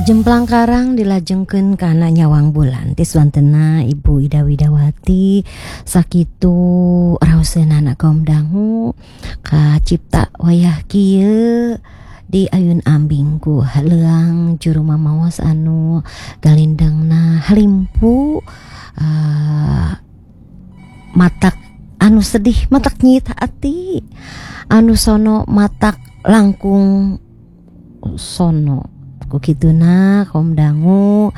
Jemplang Karang dilajengkeun kana nyawang bulan ti swantena Ibu Ida Widawati sakitu raoseunana kaum dangu ka cipta wayah kieu di ayun ambing ku leuang juru mamaos anu galindangna halimpu matak anu sedih matak nyit hati anu sono matak langkung sono kukituna kaum dangu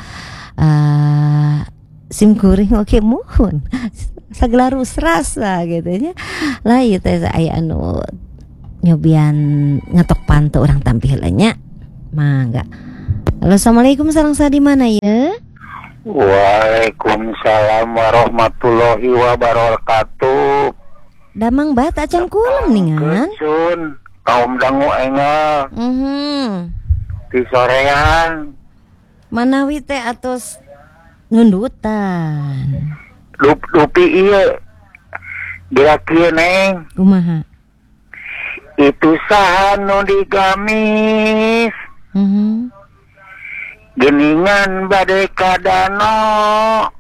simkuring oke muhun saglarus rasa gitu nya lah ieu teh aya anu nyobian ngetok pantu orang tampilannya mangga. Halo, assalamualaikum, sareng sa di mana ya? Waalaikumsalam warahmatullahi wabarakatuh. Damang bat acan kulem ningan. Kesun kaum dangu engel. Di sorean Manawi teh atos ngundutan. Lupi ieu dirakieu neng. Kumaha? Itu saha nu digamis. Geningan bade ka danau.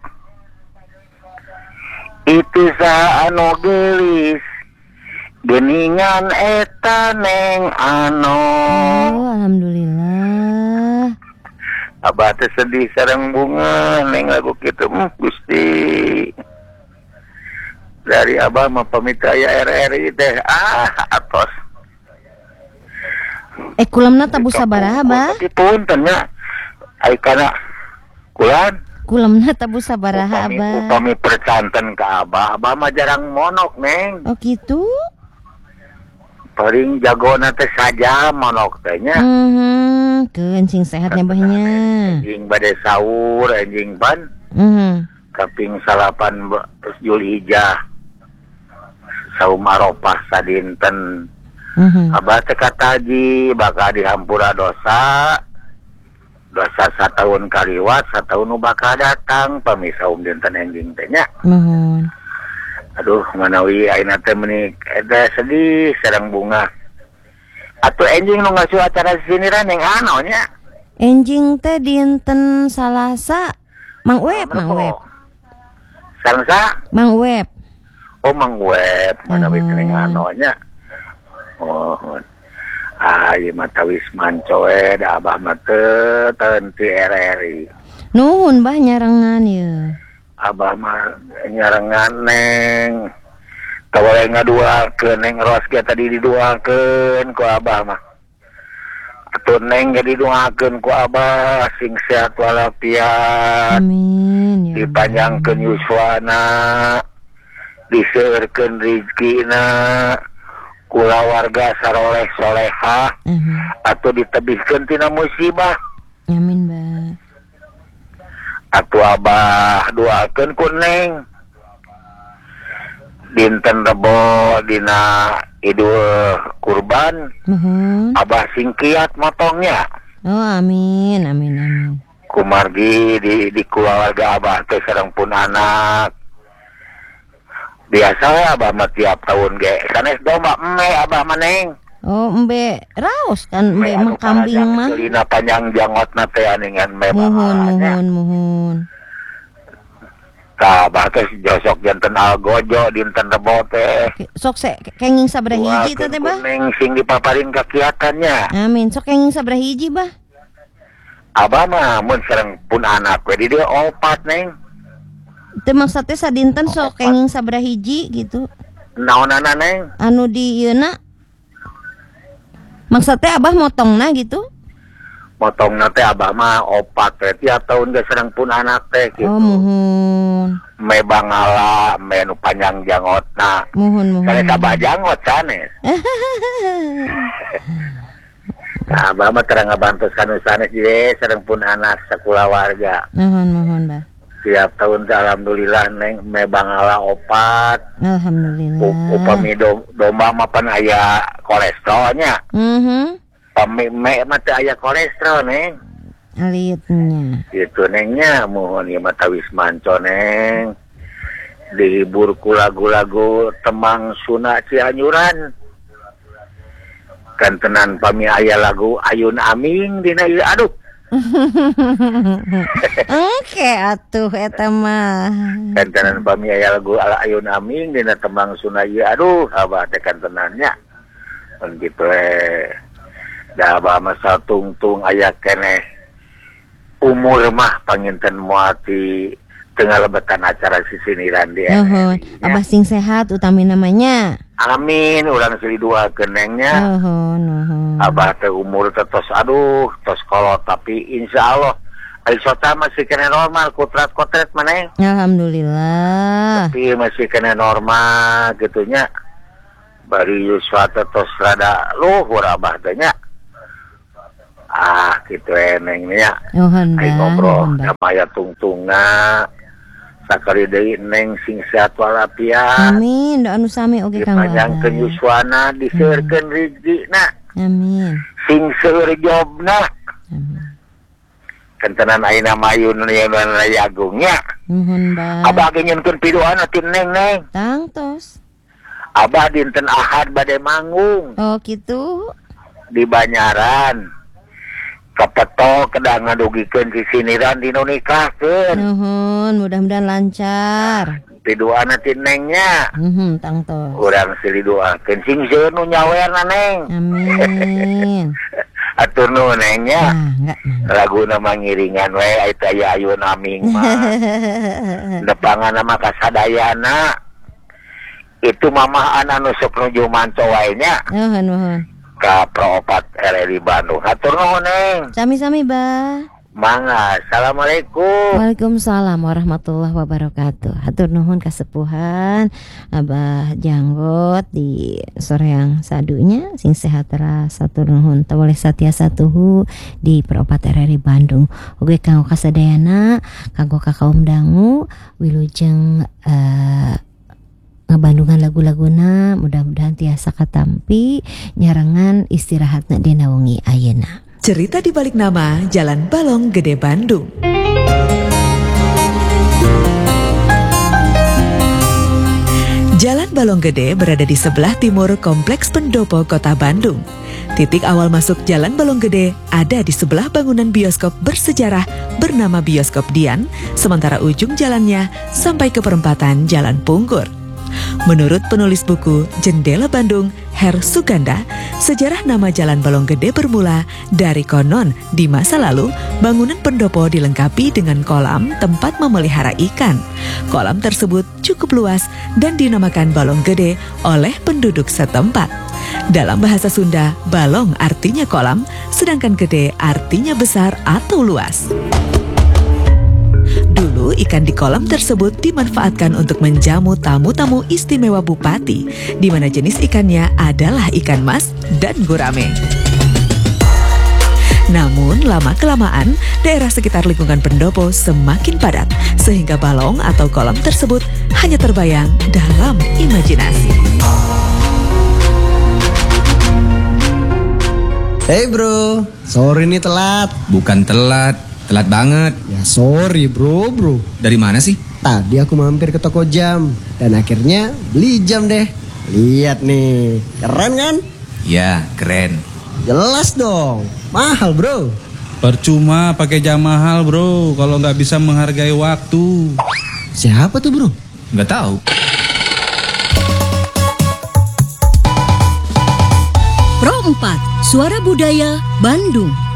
Itu saha anu geulis. Geningan eta neng ano. Oh, alhamdulillah. Abah teh sedih sareng bunga neng lagu kitu Gusti. Dari abah mah pamit aya RRI teh atos. Kulamna tabu sabaraha bah? Punten nya. Ai kana kulan. Kulamna tabu sabaraha abah? Upami percanten ka abah. Abah mah jarang monok neng. Oh gitu? Paling jagona teh saja monok teh nya. Kencing sehatnya bahnya. Anjing bade sahur anjing pan. Kaping 8 Zulhijjah. Saum Arafah sadinten. Abah teh kataji bakal dihampura dosa. Dosa satahun kaliwat, satahun nu bakal datang pami saum dinten anjing teh nya. Aduh, manawi ayeuna teh meuni eta sedih sareng bunga. Atuh enjing nu ngasuh acara siniran yang ano nya. Enjing teh dinten Salasa. Mang Web. Sareng sa? Mang Web. Oh, Mang Web, manawi teh ano nya. Oh. Ieu mah tawis mancoe da abah mah teu ti RRI. Nuhun bah nyarengan ieu. Abah mah nyarengan neng. Tawale ngaduakeun neng ros ge tadi diduakeun ku abah mah. Atuh neng ge diduakeun ku abah sing sehat walafiat. Amin. Ya dipanjangkeun yuswana. Diseureurkeun rezekina. Kula warga saroleh solehah. Atuh ditebihkeun tina musibah. Amin bah. Atuh abah doakeun ku neng. Dinten Rebo dina Idul Kurban. Abah sing kiat motongnya. Oh, amin. Kumargi di keluarga abah teh sareng pun anak. Biasa ya abah mah tiap tahun ge sanes domba embe abah mah neng. Oh, embe raos kan embe mah kambing mah. Kelina panjang jangotna teh aningan embe Muhun. Tah abah teh josok janten algojo dinten Rebo teh. Sok kenging sabaraha hiji teh bah? Neng sing dipaparin kakiatannya. Amin. Sok kenging sabaraha hiji bah? Abah mah mun sareng pun anak we di dieu 4 neng. Teu maksud teh sadinten sok kenging sabaraha hiji gitu. Naonana neng? Anu di ieuna. Maksud teh abah motongna gitu? Motongna teh abah mah 4 teh tiap tahun ge sareng pun anak teh gitu. Oh, muhun. Me bangala, me nu panjang jangotna. Muhun. Sanes abah jangot sanes. Nah, abah mah terang ngabantu sanes je sareng pun anak sakulawarga. Muhun bah. Tiap tahun teh alhamdulillah neng me bangala 4. Alhamdulillah. Upami domba mah pan aya kolesterolnya. Upami me mah teh aya kolesterol neng. Alitnya. Gitu nengnya mohon ieu mah tawis manco neng. Dihibur ku lagu-lagu Temang Suna Cianjuran. Kan tenan pami aya lagu Ayun Aming dina ieu aduh. Oke atuh eta mah. Kantenan pami aya lagu ala ayun aming dina tembang sunaya. Aduh, abah teh kantenannya. Mun kitu da abah masa tungtung aya keneh umur mah panginten moal tengah lebetan acara sisiniran di Abah sing sehat utami namanya. Amin, urang silidua kenengnya. Abah teh umur teh tos kolot tapi insyaallah Aisyota masih kena normal, kotret maneh. Alhamdulillah. Tapi masih kena normal gitunya. Bari Yuswa teh tos rada luhur abah teh nya. Gitu enengnya. Ayo ngobrol namanya tungtunga. Sakali deui neng sing sehat walafiat. Amin, doa nu sami oge Kang Abah. Dipanjangkeun yuswana, diseureurkeun rezekina. Amin. Sing seueur jobna. Amin. Kentenan ayeuna mayun Raya Agungnya. Nuhun Bah. Abah ge nyunkeun pidoana ti neng. Tangtos. Abah dinten Ahad bade manggung. Oh gitu. Di Banyaran. Kepeto kedah ngadugikeun sisiniran dinu nikahkeun. Nuhun, mudah-mudahan lancar. Pidoana ti nengnya. Tangtos. Urang silidoakeun sing seueur nu nyawerna neng. Amin. Atur nuhun nengnya. Enggak. Laguna mangiringan we eta aya ayun aming mah. Depangan mah kasadayana. Itu mamah anu sok nuju manto wae nya. Nuhun. Ka Proopat RRI Bandung. Hatur nuhun neng. Sami-sami Bah. Mangga. Assalamualaikum. Waalaikumsalam warahmatullahi wabarakatuh. Hatur nuhun kasepuhan Abah Janggot di sore yang sadunya sing sehat ras. Hatur nuhun tawaleh satiasa tuhu di Proopat RRI Bandung. Oge kanggo kasadayana kanggo ka kaum dangu wilujeng ngabandungan lagu-laguna mudah-mudahan tiasa katampi nyarangan istirahatna dina wengi ayeuna. Cerita di balik nama Jalan Balong Gede Bandung. Jalan Balong Gede berada di sebelah timur Kompleks Pendopo Kota Bandung. Titik awal masuk Jalan Balong Gede ada di sebelah bangunan bioskop bersejarah bernama Bioskop Dian, sementara ujung jalannya sampai ke perempatan Jalan Pungkur. Menurut penulis buku Jendela Bandung, Her Suganda, sejarah nama Jalan Balong Gede bermula dari konon di masa lalu bangunan pendopo dilengkapi dengan kolam tempat memelihara ikan. Kolam tersebut cukup luas dan dinamakan Balong Gede oleh penduduk setempat. Dalam bahasa Sunda, balong artinya kolam, sedangkan gede artinya besar atau luas. Dulu ikan di kolam tersebut dimanfaatkan untuk menjamu tamu-tamu istimewa bupati, di mana jenis ikannya adalah ikan mas dan gurame. Namun lama-kelamaan daerah sekitar lingkungan pendopo semakin padat, sehingga balong atau kolam tersebut hanya terbayang dalam imajinasi. Hey bro, sorry nih telat. Bukan telat banget. Ya sorry bro. Dari mana sih? Tadi aku mampir ke toko jam dan akhirnya beli jam deh. Lihat nih, keren kan? Ya, keren. Jelas dong, mahal bro. Percuma pakai jam mahal bro, kalau nggak bisa menghargai waktu. Siapa tuh bro? Nggak tahu. Pro 4, Suara Budaya Bandung.